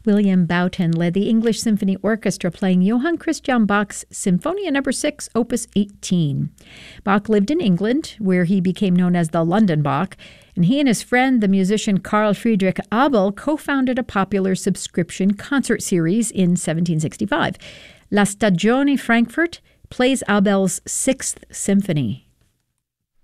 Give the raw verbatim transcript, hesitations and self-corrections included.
William Boughton led the English Symphony Orchestra playing Johann Christian Bach's Sinfonia Number six, Opus eighteen. Bach lived in England, where he became known as the London Bach, and he and his friend, the musician Carl Friedrich Abel, co-founded a popular subscription concert series in seventeen sixty-five. La Stagione Frankfurt plays Abel's Sixth Symphony.